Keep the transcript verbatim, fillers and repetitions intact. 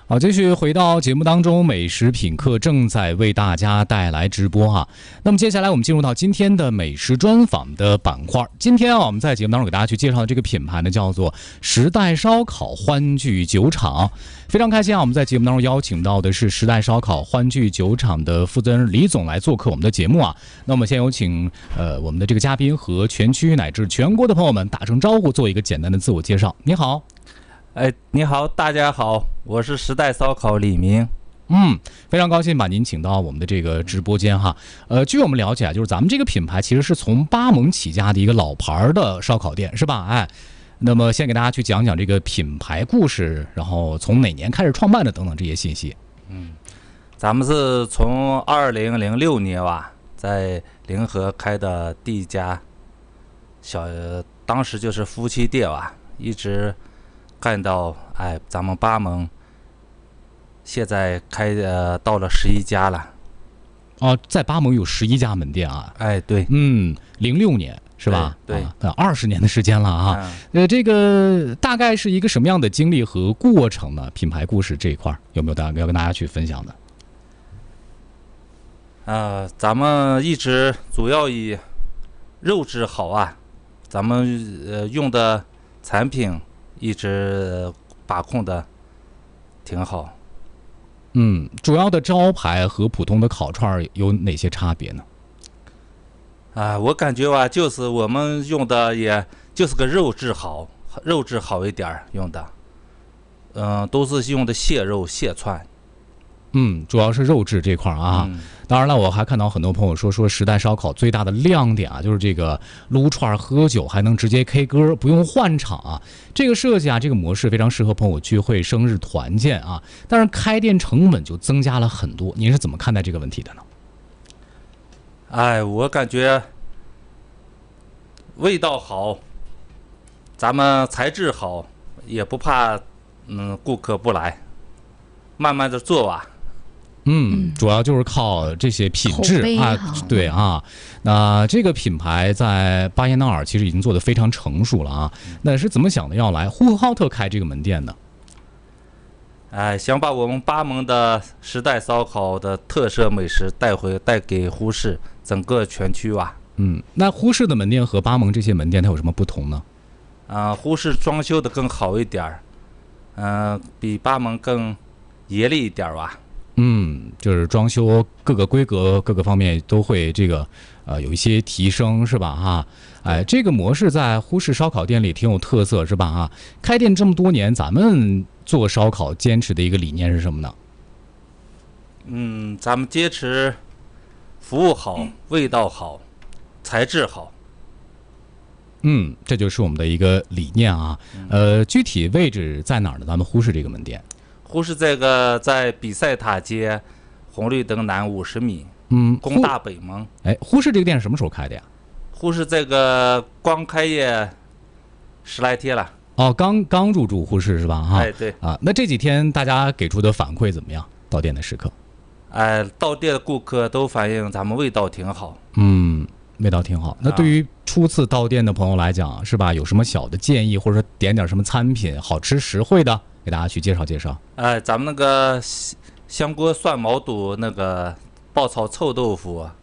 好，继续回到节目当中，美食品客正在为大家带来直播哈。那么接下来我们进入到今天的美食专访的板块。今天啊，我们在节目当中给大家去介绍的这个品牌呢，叫做时代烧烤欢聚酒厂。非常开心啊，我们在节目当中邀请到的是时代烧烤欢聚酒厂的负责人李总来做客我们的节目啊。那我们先有请呃我们的这个嘉宾和全区乃至全国的朋友们打声招呼，做一个简单的自我介绍。你好。 哎，你好，大家好，我是时代烧烤李明。 嗯，非常高兴把您请到我们的这个直播间哈。呃，据我们了解啊，就是咱们这个品牌其实是从巴盟起家的一个老牌的烧烤店，是吧？哎，那么先给大家去讲讲这个品牌故事，然后从哪年开始创办的等等这些信息。 嗯，咱们是从二零零六年吧，在临河开的第一家小，当时就是夫妻店吧，一直干到哎，咱们巴盟现在开呃到了十一家了。 哦，在巴盟有十一家门店啊。 哎，对， 嗯，零六年是吧？ 对， 二十、啊、年的时间了啊。嗯、呃，这个大概是一个什么样的经历和过程呢？品牌故事这一块有没有大家要跟大家去分享的？ 呃，咱们一直主要以肉质好啊，咱们呃用的产品一直把控的挺好。 嗯，主要的招牌和普通的烤串有哪些差别呢？ 啊，我感觉吧，就是我们用的也就是个肉质好，肉质好一点用的，嗯、呃，都是用的蟹肉、蟹串。 嗯，主要是肉质这块啊。嗯、当然了，我还看到很多朋友说说时代烧烤最大的亮点啊，就是这个撸串喝酒还能直接 K 歌，不用换场啊。这个设计啊，这个模式非常适合朋友聚会、生日团建啊。但是开店成本就增加了很多，您是怎么看待这个问题的呢？ 哎，我感觉味道好，咱们材质好，也不怕嗯顾客不来，慢慢的做吧。 嗯，主要就是靠这些品质啊，对啊。那这个品牌在巴彦淖尔其实已经做得非常成熟了啊。那是怎么想的要来呼和浩特开这个门店呢？ 哎，想把我们巴盟的时代烧烤的特色美食带回带给呼市整个全区吧。 嗯，那呼市的门店和巴盟这些门店它有什么不同呢？ 啊、呃，呼市装修的更好一点儿，嗯、呃，比巴盟更严厉一点吧。 嗯，就是装修各个规格各个方面都会这个呃有一些提升，是吧哈？哎，这个模式在呼市烧烤店里挺有特色，是吧哈？开店这么多年，咱们做烧烤坚持的一个理念是什么呢？ 嗯，咱们坚持服务好、味道好、材质好。 嗯，这就是我们的一个理念啊。呃，具体位置在哪儿呢？咱们呼市这个门店。 呼市这个在比赛塔街红绿灯南五十米， 嗯， 工大北门。 哎，呼市这个店是什么时候开的呀？ 呼市这个刚开业十来天了。 哦，刚刚入驻呼市是吧？哈， 哎，对啊，那这几天大家给出的反馈怎么样？到店的时刻？ 哎，到店的顾客都反映咱们味道挺好。 嗯，味道挺好。那对于初次到店的朋友来讲，是吧？有什么小的建议，或者说点点什么餐品好吃实惠的？给大家去介绍介绍。 哎，咱们那个香锅涮毛肚，那个爆炒臭豆腐，